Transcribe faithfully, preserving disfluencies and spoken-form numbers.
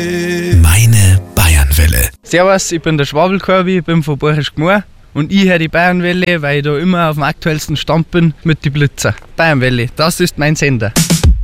Meine Bayernwelle. Servus, ich bin der Schwabelkorbi, ich bin von Borisch Gmor und ich höre die Bayernwelle, weil ich da immer auf dem aktuellsten Stand bin mit die Blitzer. Bayernwelle, das ist mein Sender.